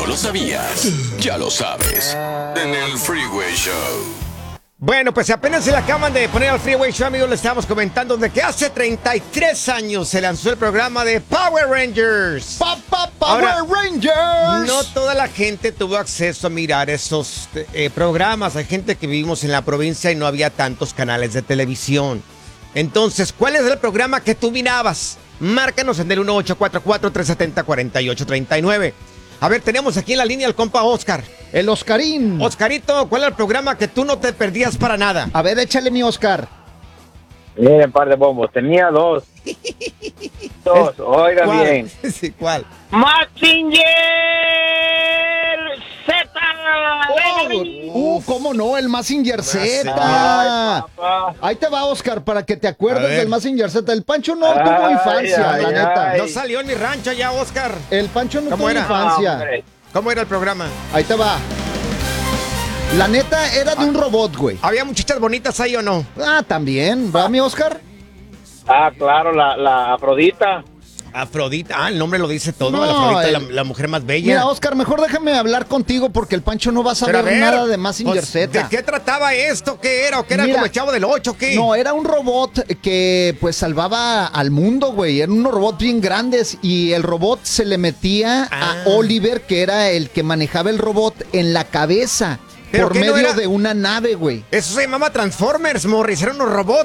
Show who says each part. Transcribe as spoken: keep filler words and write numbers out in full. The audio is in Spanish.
Speaker 1: no lo sabías, ya lo sabes. En el Freeway Show.
Speaker 2: Bueno, pues apenas se le acaban de poner al Freeway Show, amigos, le estábamos comentando de que hace treinta y tres años se lanzó el programa de Power Rangers.
Speaker 3: Pa, pa, Power
Speaker 2: Ahora,
Speaker 3: Rangers.
Speaker 2: No toda la gente tuvo acceso a mirar esos eh, programas. Hay gente que vivimos en la provincia y no había tantos canales de televisión. Entonces, ¿cuál es el programa que tú mirabas? Márcanos en el uno ocho cuatro cuatro, tres siete cero, cuatro ocho tres nueve. A ver, tenemos aquí en la línea al compa Oscar.
Speaker 3: El Oscarín.
Speaker 2: Oscarito, ¿cuál es el programa que tú no te perdías para nada?
Speaker 3: A ver, échale mi Oscar.
Speaker 4: Miren, par de bombos. Tenía dos. Dos, oiga
Speaker 2: ¿Cuál?
Speaker 4: bien.
Speaker 2: Sí, ¿cuál?
Speaker 4: Mazinger Z.
Speaker 3: Uh, ¿cómo no? El Mazinger Z.
Speaker 4: Ay, papá.
Speaker 3: Ahí te va, Oscar, para que te
Speaker 2: A
Speaker 3: acuerdes
Speaker 2: ver.
Speaker 3: del Mazinger Z. El Pancho no
Speaker 4: Ay,
Speaker 3: tuvo infancia,
Speaker 4: ay,
Speaker 3: la neta.
Speaker 4: ay.
Speaker 2: No salió en mi rancho ya, Oscar.
Speaker 3: El Pancho no
Speaker 2: ¿Cómo
Speaker 3: tuvo
Speaker 2: era?
Speaker 3: infancia.
Speaker 4: Hombre.
Speaker 2: ¿Cómo era el programa?
Speaker 3: Ahí te va. La neta era de un robot, güey.
Speaker 2: ¿Había muchachas bonitas ahí o no?
Speaker 3: Ah, también. ¿Va mi Oscar?
Speaker 4: Ah, claro, la, la Afrodita.
Speaker 2: Afrodita. Ah, el nombre lo dice todo.
Speaker 3: No,
Speaker 2: la Afrodita,
Speaker 3: el-
Speaker 2: la, la mujer más bella.
Speaker 3: Mira, Oscar, mejor déjame hablar contigo porque el Pancho no va a
Speaker 2: Pero
Speaker 3: saber
Speaker 2: a ver,
Speaker 3: nada de Mazinger
Speaker 2: pues,
Speaker 3: Z.
Speaker 2: ¿de qué trataba esto? ¿Qué era? ¿O qué era
Speaker 3: Mira,
Speaker 2: como el Chavo del Ocho? ¿Qué?
Speaker 3: No, era un robot que pues salvaba al mundo, güey. Eran unos robots bien grandes y el robot se le metía
Speaker 2: Ah.
Speaker 3: a Oliver, que era el que manejaba el robot, en la cabeza
Speaker 2: ¿Pero
Speaker 3: por
Speaker 2: qué no
Speaker 3: medio
Speaker 2: era?
Speaker 3: de una nave, güey.
Speaker 2: Eso se llamaba Transformers, Morris. Eran unos robots.